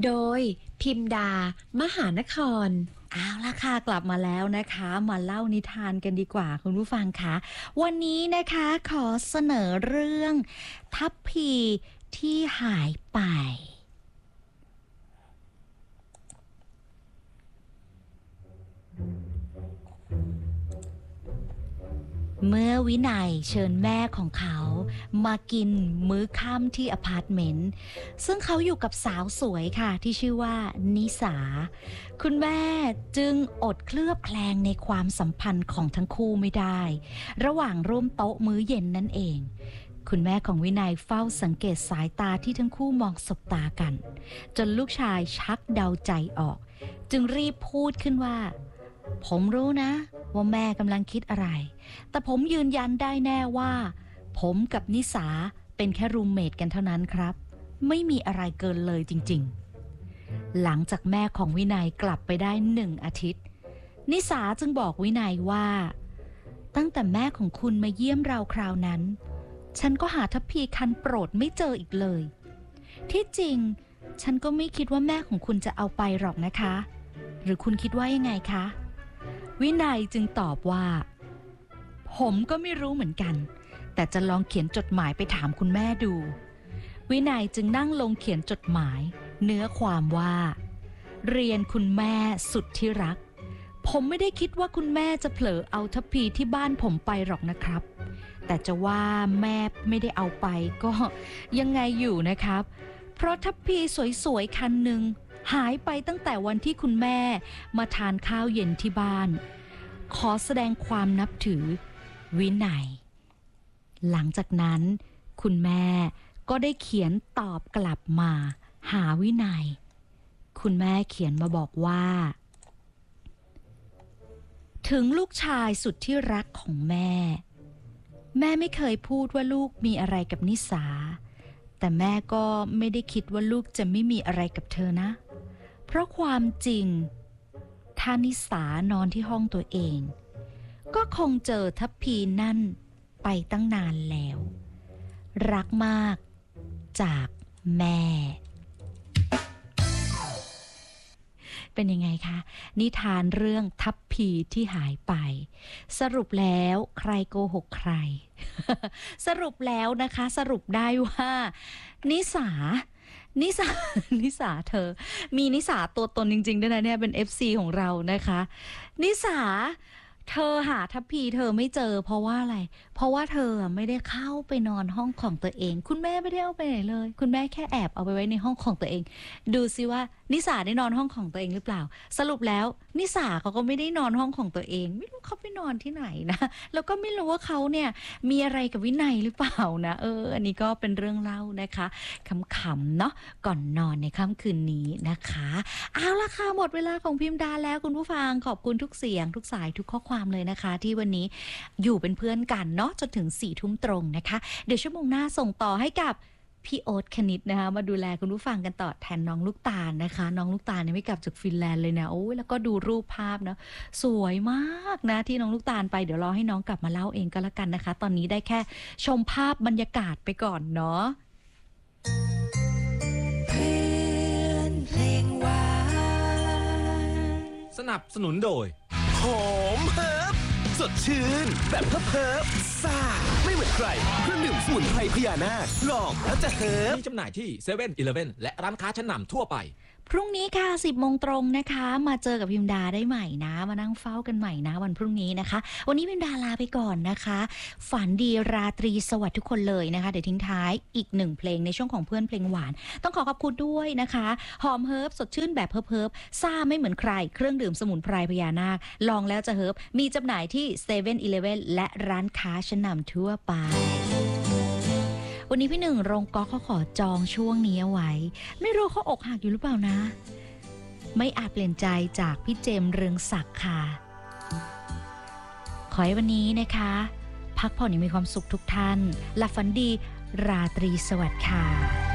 โดยพิมดามหานครเอาละค่ะกลับมาแล้วนะคะมาเล่านิทานกันดีกว่าคุณผู้ฟังคะวันนี้นะคะขอเสนอเรื่องทัพพีที่หายไปเมื่อวินัยเชิญแม่ของเขามากินมื้อค่ำที่อพาร์ตเมนต์ซึ่งเขาอยู่กับสาวสวยค่ะที่ชื่อว่านิสาคุณแม่จึงอดเคลือบแคลงในความสัมพันธ์ของทั้งคู่ไม่ได้ระหว่างร่วมโต๊ะมื้อเย็นนั่นเองคุณแม่ของวินัยเฝ้าสังเกตสายตาที่ทั้งคู่มองสบตากันจนลูกชายชักเดาใจออกจึงรีบพูดขึ้นว่าผมรู้นะว่าแม่กำลังคิดอะไรแต่ผมยืนยันได้แน่ว่าผมกับนิสาเป็นแค่รูมเมทกันเท่านั้นครับไม่มีอะไรเกินเลยจริงๆหลังจากแม่ของวินัยกลับไปได้1 อาทิตย์นิสาจึงบอกวินัยว่าตั้งแต่แม่ของคุณมาเยี่ยมเราคราวนั้นฉันก็หาทัพพีคันโปรดไม่เจออีกเลยที่จริงฉันก็ไม่คิดว่าแม่ของคุณจะเอาไปหรอกนะคะหรือคุณคิดว่ายังไงคะวินัยจึงตอบว่าผมก็ไม่รู้เหมือนกันแต่จะลองเขียนจดหมายไปถามคุณแม่ดูวินัยจึงนั่งลงเขียนจดหมายเนื้อความว่าเรียนคุณแม่สุดที่รักผมไม่ได้คิดว่าคุณแม่จะเผลอเอาทัพพีที่บ้านผมไปหรอกนะครับแต่จะว่าแม่ไม่ได้เอาไปก็ยังไงอยู่นะครับเพราะทัพพีสวยๆคันหนึ่งหายไปตั้งแต่วันที่คุณแม่มาทานข้าวเย็นที่บ้านขอแสดงความนับถือวินัยหลังจากนั้นคุณแม่ก็ได้เขียนตอบกลับมาหาวินัยคุณแม่เขียนมาบอกว่าถึงลูกชายสุดที่รักของแม่ไม่เคยพูดว่าลูกมีอะไรกับนิสาแต่แม่ก็ไม่ได้คิดว่าลูกจะไม่มีอะไรกับเธอนะเพราะความจริงถ้านิสานอนที่ห้องตัวเองก็คงเจอทัพพีนั่นไปตั้งนานแล้วรักมากจากแม่เป็นยังไงคะนิทานเรื่องทัพพีที่หายไปสรุปแล้วใครโกหกใคร สรุปแล้วนะคะสรุปได้ว่านิสา นิสาเธอมีนิสาตัวตนจริงๆด้วยนะเนี่ยเป็น FC ของเรานะคะนิสาเธอหาทัพพีเธอไม่เจอเพราะว่าอะไรเพราะว่าเธอไม่ได้เข้าไปนอนห้องของตัวเองคุณแม่ไม่ได้เอาไปไหนเลยคุณแม่แค่แอบเอาไปไว้ในห้องของตัวเองดูซิว่านิสาได้นอนห้องของตัวเองหรือเปล่าสรุปแล้วนิสาเขาก็ไม่ได้นอนห้องของตัวเองไม่รู้เขาไปนอนที่ไหนนะแล้วก็ไม่รู้ว่าเขาเนี่ยมีอะไรกับวินัยหรือเปล่านะอันนี้ก็เป็นเรื่องเล่านะคะขำๆเนาะก่อนนอนในค่ำคืนนี้นะคะเอาละค่ะหมดเวลาของพิมพ์ดาแล้วคุณผู้ฟังขอบคุณทุกเสียงทุกสายทุกข้อความเลยนะคะที่วันนี้อยู่เป็นเพื่อนกันเนาะจนถึง4 ทุ่มตรงนะคะเดี๋ยวชั่วโมงหน้าส่งต่อให้กับพี่โอ๊ตคณิตนะคะมาดูแลคุณผู้ฟังกันต่อแทนน้องลูกตาลนะคะน้องลูกตาลเนี่ยไม่กลับจากฟินแลนด์เลยนะโอ้ยแล้วก็ดูรูปภาพนะสวยมากนะที่น้องลูกตาลไปเดี๋ยวรอให้น้องกลับมาเล่าเองก็แล้วกันนะคะตอนนี้ได้แค่ชมภาพบรรยากาศไปก่อนเนาะสนับสนุนโดยหอมเฮิร์บสดชื่นแบบเฮิร์บซ่าไม่เหมือนใครเครื่องดื่มสมุนไพรพญานาคลองแล้วจะเฮิร์บมีจำหน่ายที่เซเว่นอีเลฟเว่นและร้านค้าชั้นนำทั่วไปพรุ่งนี้ค่ะ 10 โมงตรงนะคะมาเจอกับพิมดาได้ใหม่นะมานั่งเฝ้ากันใหม่นะวันพรุ่งนี้นะคะวันนี้พิมดาลาไปก่อนนะคะฝันดีราตรีสวัสดิ์ทุกคนเลยนะคะเดี๋ยวทิ้งท้ายอีก1 เพลงในช่วงของเพื่อนเพลงหวานต้องขอขอบคุณด้วยนะคะหอมเฮิร์บสดชื่นแบบเฮิร์บซ่าไม่เหมือนใครเครื่องดื่มสมุนไพรพญานาคลองแล้วจะเฮิร์บมีจำหน่ายที่เซเว่นอีเลฟเว่นและร้านค้าชั้นนำทั่วไปวันนี้พี่หนึ่งโรงก๊อกเขาขอจองช่วงนี้เอาไว้ไม่รู้เขาอกหักอยู่หรือเปล่านะไม่อาจเปลี่ยนใจจากพี่เจมส์เรืองศักดิ์ค่ะขอให้วันนี้นะคะพักผ่อนอย่างมีความสุขทุกท่านหลับฝันดีราตรีสวัสดิ์ค่ะ